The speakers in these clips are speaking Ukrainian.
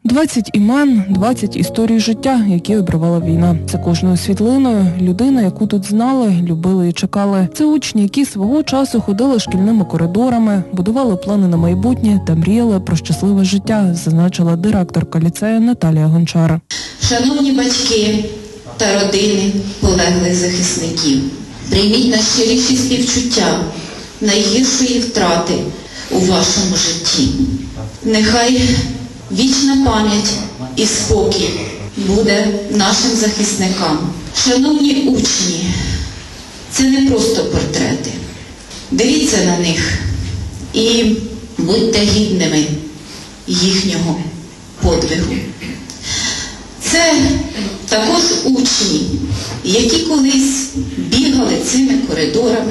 20 імен, 20 історій життя, які обривала війна. Це кожною світлиною людина, яку тут знали, любили і чекали. Це учні, які свого часу ходили шкільними коридорами, будували плани на майбутнє та мріяли про щасливе життя, зазначила директорка ліцею Наталія Гончар. Шановні батьки та родини полеглих захисників, прийміть найщиріші співчуття найгіршої втрати у вашому житті. Нехай вічна пам'ять і спокій буде нашим захисникам. Шановні учні, це не просто портрети. Дивіться на них і будьте гідними їхнього подвигу. Це також учні, які колись бігали цими коридорами,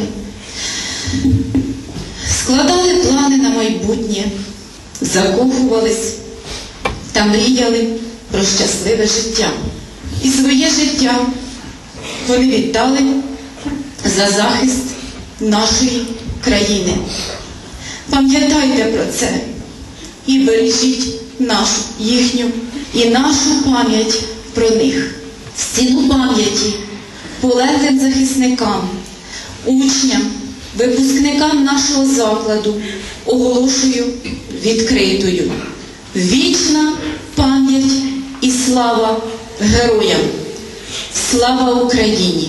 складали плани на майбутнє, закохувались та мріяли про щасливе життя. І своє життя вони віддали за захист нашої країни. Пам'ятайте про це і бережіть їхню і нашу пам'ять про них. В стіну пам'яті полеглим захисникам, учням, випускникам нашого закладу оголошую відкритою. Вічна пам'ять і слава героям! Слава Україні!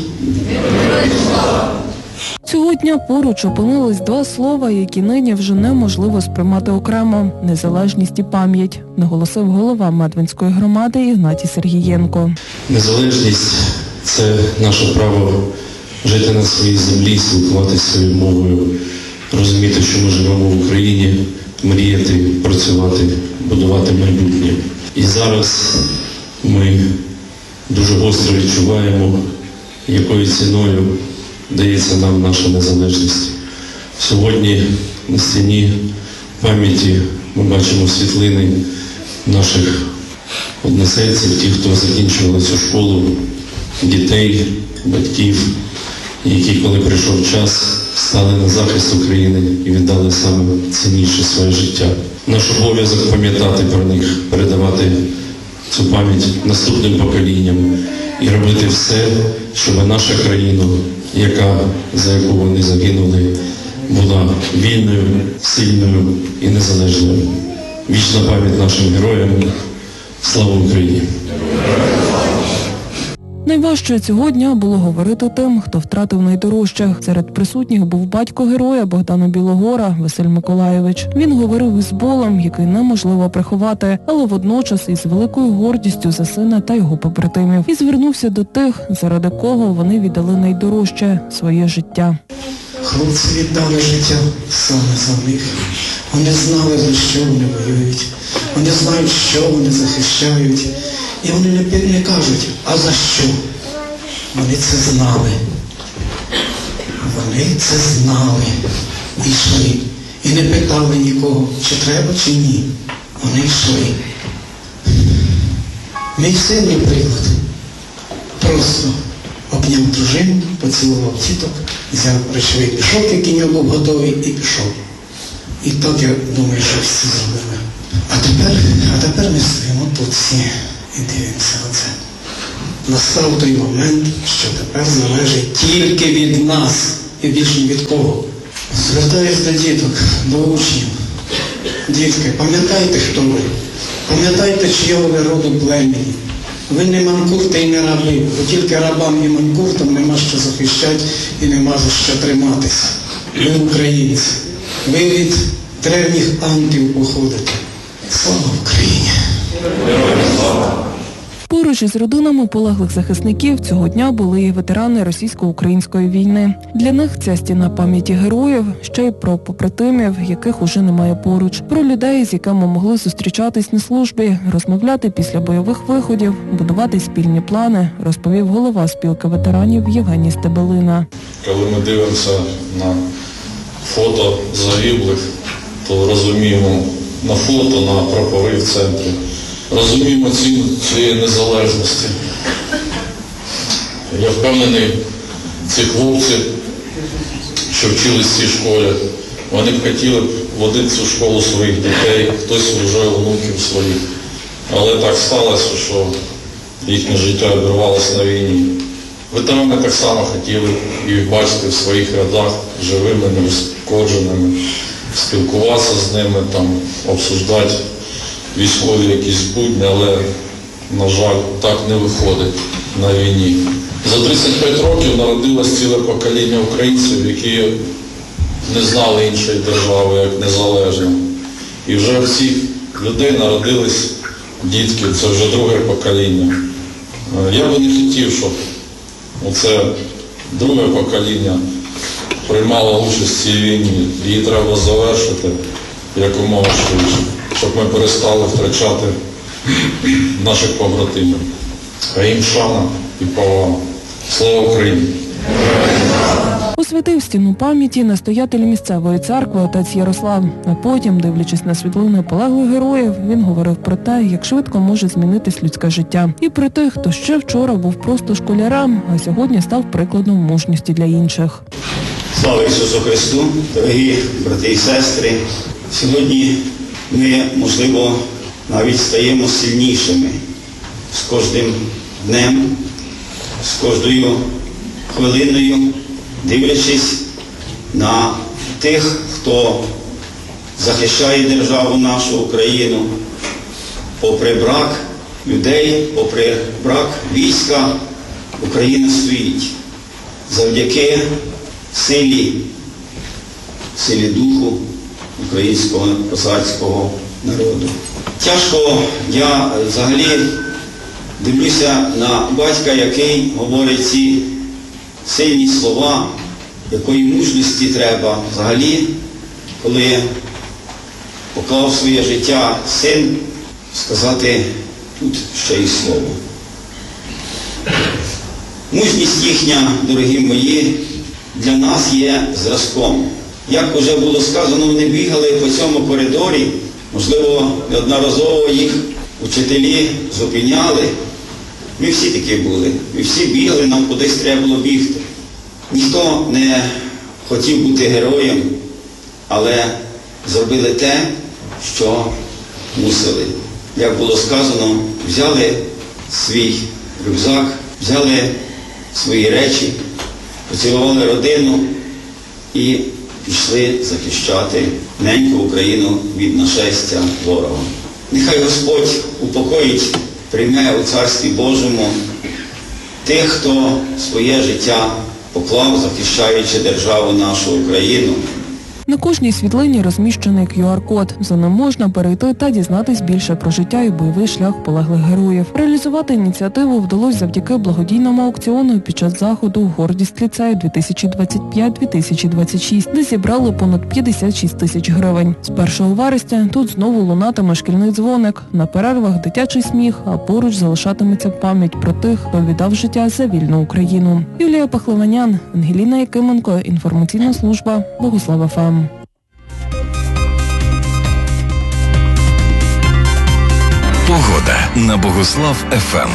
Цього дня поруч опинились два слова, які нині вже неможливо сприймати окремо – незалежність і пам'ять, наголосив голова Медвинської громади Ігнатій Сергієнко. Незалежність – це наше право жити на своїй землі, спілкуватися своєю мовою, розуміти, що ми живемо в Україні, мріяти, працювати, будувати майбутнє. І зараз ми дуже гостро відчуваємо, якою ціною дається нам наша незалежність. Сьогодні на стіні пам'яті ми бачимо світлини наших односельців, тих, хто закінчували цю школу, дітей, батьків, які, коли прийшов час, стали на захист України і віддали саме цінніше своє життя. Наш обов'язок пам'ятати про них, передавати цю пам'ять наступним поколінням і робити все, щоб наша країна, за яку вони загинули, була вільною, сильною і незалежною. Вічна пам'ять нашим героям. Слава Україні! Найважче цього дня було говорити тим, хто втратив найдорожчих. Серед присутніх був батько героя Богдана Білогора Василь Миколайович. Він говорив із болем, який неможливо приховати, але водночас із великою гордістю за сина та його побратимів. І звернувся до тих, заради кого вони віддали найдорожче – своє життя. Хлопці віддали життя саме за них. Вони знали, за що вони воюють. Вони знають, що вони захищають. І вони не кажуть, а за що? Вони це знали. Вони це знали. І йшли. І не питали нікого, чи треба, чи ні. Вони йшли. Мій син, наприклад, просто обняв дружину, поцілував діток, взяв речовий мішок, який в нього був готовий, і пішов. І так, я думаю, що всі зробили. А тепер ми стоїмо тут всі. І дивимося оце. Настав той момент, що тепер залежить тільки від нас і більше ні від кого. Звертаюсь до діток, до учнів. Дітки, пам'ятайте, хто ви. Пам'ятайте, чийого ви роду племені. Ви не манкурти і не раби, бо тільки рабам і манкуртам нема що захищати і нема за що триматися. Ви українці. Ви від древніх антів походите. Слава Україні! Поруч із родинами полеглих захисників цього дня були і ветерани російсько-української війни. Для них ця стіна пам'яті героїв, ще й про побратимів, яких уже немає поруч. Про людей, з якими могли зустрічатись на службі, розмовляти після бойових виходів, будувати спільні плани, розповів голова спілки ветеранів Євгеній Стебелина. Коли ми дивимося на фото загиблих, то розуміємо на фото, на прапори в центрі. Розуміємо ціну цієї незалежності. Я впевнений, ці хлопці, що вчились в цій школі, вони б хотіли б водити цю школу своїх дітей, хтось вже онуків своїх. Але так сталося, що їхнє життя обірвалося на війні. Ветерани так само хотіли їх бачити в своїх рядах живими, неушкодженими, спілкуватися з ними, там, обсуждати військові якісь будні, але, на жаль, так не виходить на війні. За 35 років народилось ціле покоління українців, які не знали іншої держави, як незалежно. І вже в цих людей народились дітки, це вже друге покоління. Я би не хотів, щоб оце друге покоління приймало участь в цій війні. Її треба завершити якомога швидше, щоб ми перестали втрачати наших побратимів. А їм шана і повага. Слава Україні! Освятив стіну пам'яті настоятель місцевої церкви отець Ярослав. А потім, дивлячись на світлини полеглих героїв, він говорив про те, як швидко може змінитись людське життя. І про тих, хто ще вчора був просто школярем, а сьогодні став прикладом мужності для інших. Слава Ісусу Христу, дорогі брати і сестри! Сьогодні ми, можливо, навіть стаємо сильнішими з кожним днем, з кожною хвилиною, дивлячись на тих, хто захищає державу нашу Україну, попри брак людей, попри брак війська, Україна стоїть. Завдяки силі духу українського козацького народу. Тяжко я взагалі дивлюся на батька, який говорить ці сильні слова, якої мужності треба взагалі, коли поклав своє життя син, сказати тут ще й слово. Мужність їхня, дорогі мої, для нас є зразком. Як вже було сказано, вони бігали по цьому коридорі, можливо, неодноразово їх учителі зупиняли. Ми всі такі були, ми всі бігли, нам кудись треба було бігти. Ніхто не хотів бути героєм, але зробили те, що мусили. Як було сказано, взяли свій рюкзак, взяли свої речі, поцілували родину і пішли захищати неньку Україну від нашестя ворога. Нехай Господь упокоїть, прийме у Царстві Божому тих, хто своє життя поклав, захищаючи державу нашу Україну. На кожній світлині розміщений QR-код. За ним можна перейти та дізнатись більше про життя і бойовий шлях полеглих героїв. Реалізувати ініціативу вдалося завдяки благодійному аукціону під час заходу «Гордість ліцею 2025-2026», де зібрали понад 56 тисяч гривень. З 1 вересня тут знову лунатиме шкільний дзвоник. На перервах дитячий сміх, а поруч залишатиметься пам'ять про тих, хто віддав життя за вільну Україну. Юлія Пахливанян, Ангеліна Якименко, інформаційна служба Богослав ФМ. Погода на Богослав ФМ.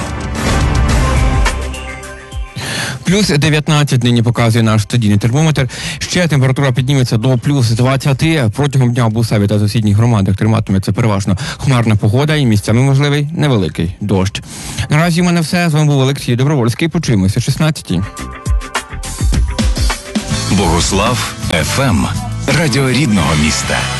Плюс 19 нині показує наш студійний термометр. Ще температура підніметься до плюс 20. Протягом дня в Бусаві та сусідніх громадах триматиметься переважно хмарна погода і місцями можливий невеликий дощ. Наразі у мене все. З вами був Олексій Добровольський. Почуємося о 16-й. Богослав ФМ. Радіо рідного міста.